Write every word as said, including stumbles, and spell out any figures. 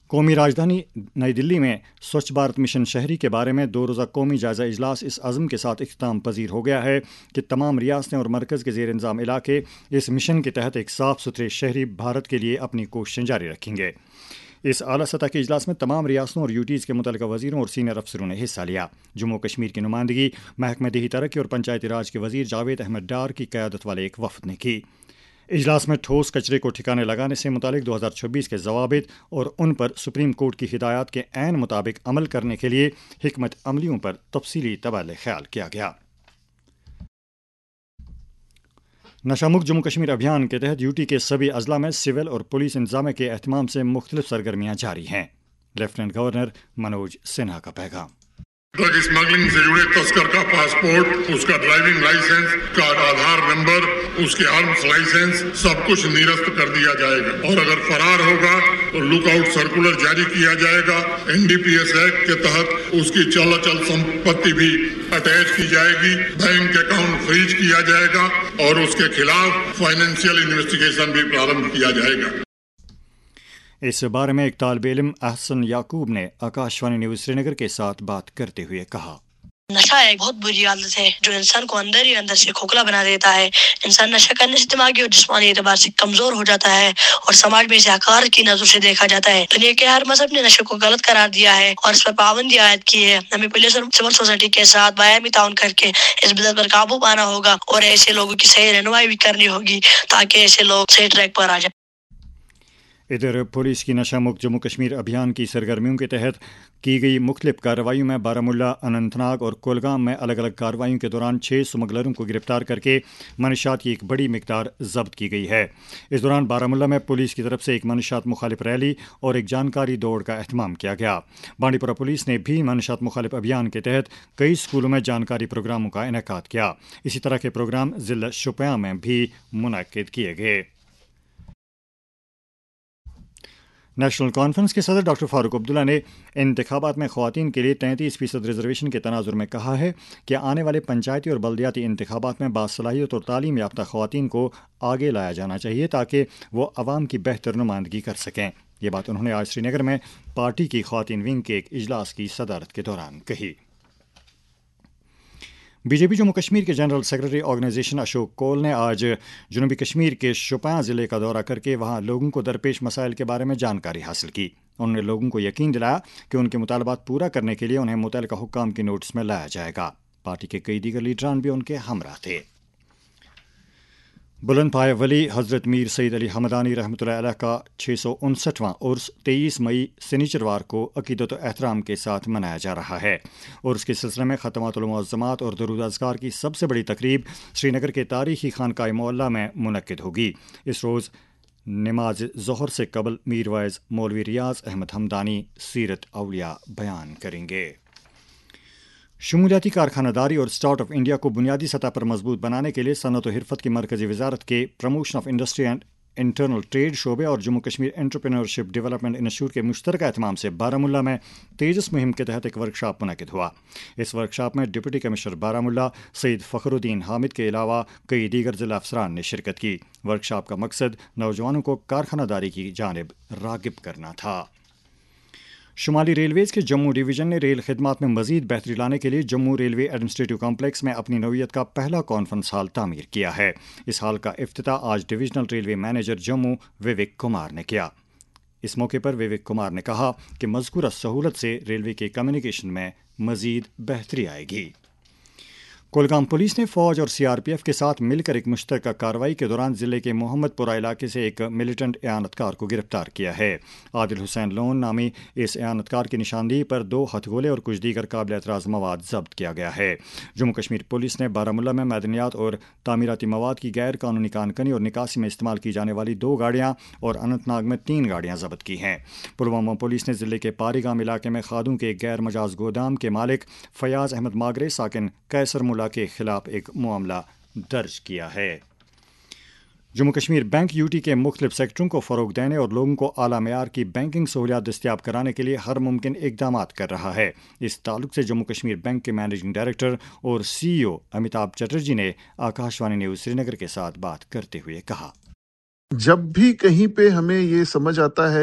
قومی راجدھانی نئی دلی میں سوچھ بھارت مشن شہری کے بارے میں دو روزہ قومی جائزہ اجلاس اس عزم کے ساتھ اختتام پذیر ہو گیا ہے کہ تمام ریاستیں اور مرکز کے زیر انتظام علاقے اس مشن کے تحت ایک صاف ستھرے شہری بھارت کے لیے اپنی کوششیں جاری رکھیں گے۔ اس اعلیٰ سطح کے اجلاس میں تمام ریاستوں اور یوٹیز کے متعلقہ وزیروں اور سینئر افسروں نے حصہ لیا۔ جموں کشمیر کی نمائندگی محکمہ دیہی ترقی اور پنچایتی راج کے وزیر جاوید احمد ڈار کی قیادت والے ایک وفد نے کی۔ اجلاس میں ٹھوس کچرے کو ٹھکانے لگانے سے متعلق دو ہزار چھبیس کے ضوابط اور ان پر سپریم کورٹ کی ہدایات کے عین مطابق عمل کرنے کے لیے حکمت عملیوں پر تفصیلی تبادلہ خیال کیا گیا۔ نشہ مکت جموں کشمیر ابھیان کے تحت یوٹی کے سبھی اضلاع میں سول اور پولیس انتظامیہ کے اہتمام سے مختلف سرگرمیاں جاری ہیں۔ لیفٹیننٹ گورنر منوج سنہا کا پیغام۔ ڈرگ اسمگلنگ سے جڑے تسکر کا پاسپورٹ، اس کا ڈرائیونگ لائسنس کا آدھار نمبر، اس کے آرمز لائسنس سب کچھ نرست کر دیا جائے گا، اور اگر فرار ہوگا تو لک آؤٹ سرکولر جاری کیا جائے گا۔ N D P S act کے تحت اس کی چل اچل سمپتی بھی اٹیچ کی جائے گی، بینک اکاؤنٹ فریج کیا جائے گا، اور اس کے خلاف فائنینشیل انویسٹیگیشن بھی پرارمبھ کیا جائے گا۔ اس بارے میں ایک طالب علم احسن یعقوب نے آکاشوانی نیوز سری نگر کے ساتھ بات کرتے ہوئے کہا، نشہ ایک بہت بری عادت ہے جو انسان کو اندر ہی اندر سے کھوکھلا بنا دیتا ہے۔ انسان نشہ کرنے سے دماغی اور جسمانی اعتبار سے کمزور ہو جاتا ہے اور سماج میں اسے حقارت کی نظر سے دیکھا جاتا ہے۔ دنیا کے ہر مذہب نے نشے کو غلط قرار دیا ہے اور اس پر پابندی عائد کی ہے۔ ہمیں پولیس اور سول سوسائٹی کے ساتھ باہمی تعاون کر کے اس بدعت پر قابو پانا ہوگا اور ایسے لوگوں کی صحیح رہنمائی بھی کرنی ہوگی تاکہ ایسے لوگ صحیح ٹریک پر آ جائیں۔ ادھر پولیس کی نشہ مکت جموں کشمیر ابھیان کی سرگرمیوں کے تحت کی گئی مختلف کارروائیوں میں بارہمولہ، اننت ناگ اور کولگام میں الگ الگ کارروائیوں کے دوران چھ سمگلروں کو گرفتار کر کے منشیات کی ایک بڑی مقدار ضبط کی گئی ہے۔ اس دوران بارہمولہ میں پولیس کی طرف سے ایک منشیات مخالف ریلی اور ایک جانکاری دوڑ کا اہتمام کیا گیا۔ بانڈی پورہ پولیس نے بھی منشیات مخالف ابھیان کے تحت کئی اسکولوں میں جانکاری پروگراموں کا انعقاد کیا۔ اسی طرح کے پروگرام ضلع شوپیاں میں بھی منعقد کیے گئے۔ نیشنل کانفرنس کے صدر ڈاکٹر فاروق عبداللہ نے انتخابات میں خواتین کے لیے تینتیس فیصد ریزرویشن کے تناظر میں کہا ہے کہ آنے والے پنچایتی اور بلدیاتی انتخابات میں باصلاحیت اور تعلیم یافتہ خواتین کو آگے لایا جانا چاہیے تاکہ وہ عوام کی بہتر نمائندگی کر سکیں۔ یہ بات انہوں نے آج سری نگر میں پارٹی کی خواتین ونگ کے ایک اجلاس کی صدارت کے دوران کہی۔ بی جے پی جموں کشمیر کے جنرل سیکرٹری آرگنائزیشن اشوک کول نے آج جنوبی کشمیر کے شوپیاں ضلع کا دورہ کر کے وہاں لوگوں کو درپیش مسائل کے بارے میں جانکاری حاصل کی۔ انہوں نے لوگوں کو یقین دلایا کہ ان کے مطالبات پورا کرنے کے لیے انہیں متعلقہ حکام کی نوٹس میں لایا جائے گا۔ پارٹی کے کئی دیگر لیڈران بھی ان کے ہمراہ تھے۔ بلند پائے ولی حضرت میر سید علی حمدانی رحمۃ اللہ علیہ کا چھ سو انسٹھواں عرس تیئیس مئی سنیچروار کو عقیدت و احترام کے ساتھ منایا جا رہا ہے۔ عرس کے سلسلے میں ختمات المعظمات اور درود اذکار کی سب سے بڑی تقریب سری نگر کے تاریخی خانقاہ معلیٰ میں منعقد ہوگی۔ اس روز نماز ظہر سے قبل میر وائز مولوی ریاض احمد حمدانی سیرت اولیاء بیان کریں گے۔ شمولیاتی کارخانہ داری اور اسٹارٹ اپ انڈیا کو بنیادی سطح پر مضبوط بنانے کے لیے صنعت و حرفت کی مرکزی وزارت کے promotion of industry and internal trade شعبے اور Jammu Kashmir entrepreneurship development institute کے مشترکہ اہتمام سے بارہمولہ میں تیجس مہم کے تحت ایک ورکشاپ منعقد ہوا۔ اس ورکشاپ میں ڈپٹی کمشنر بارہمولہ سید فخر الدین حامد کے علاوہ کئی دیگر ضلع افسران نے شرکت کی۔ ورکشاپ کا مقصد نوجوانوں کو کارخانہ داری کی جانب راغب کرنا تھا۔ شمالی ریلویز کے جموں ڈویژن نے ریل خدمات میں مزید بہتری لانے کے لیے جموں ریلوے ایڈمنسٹریٹو کمپلیکس میں اپنی نوعیت کا پہلا کانفرنس ہال تعمیر کیا ہے۔ اس ہال کا افتتاح آج divisional railway manager Jammu Vivek Kumar نے کیا۔ اس موقع پر وویک کمار نے کہا کہ مذکورہ سہولت سے ریلوے کے کمیونیکیشن میں مزید بہتری آئے گی۔ کولگام پولیس نے فوج اور سی آر پی ایف کے ساتھ مل کر ایک مشترکہ کارروائی کے دوران ضلع کے محمد پورہ علاقے سے ایک ملیٹنٹ اعانت کار کو گرفتار کیا ہے۔ عادل حسین لون نامی اس اعانت کار کی نشاندہی پر دو ہتھ گولے اور کچھ دیگر قابل اعتراض مواد ضبط کیا گیا ہے۔ جموں کشمیر پولیس نے بارہمولہ میں معدنیات اور تعمیراتی مواد کی غیر قانونی کان کنی اور نکاسی میں استعمال کی جانے والی دو گاڑیاں اور اننت ناگ میں تین گاڑیاں ضبط کی ہیں۔ پلوامہ پولیس نے ضلع کے پاری گام علاقے میں کھادوں کے غیر مجاز گودام کے مالک فیاض احمد ماگرے ساکن کیسر ملا کے خلاف ایک معاملہ درج کیا ہے۔ جموں کشمیر بینک یوٹی کے مختلف سیکٹروں کو فروغ دینے اور لوگوں کو اعلیٰ معیار کی بینکنگ سہولیات دستیاب کرانے کے لیے ہر ممکن اقدامات کر رہا ہے۔ اس تعلق سے جموں کشمیر بینک کے مینیجنگ ڈائریکٹر اور سی ای او امیتابھ چٹرجی نے آکاشوانی نیوز سری نگر کے ساتھ بات کرتے ہوئے کہا، جب بھی کہیں پہ ہمیں یہ سمجھ آتا ہے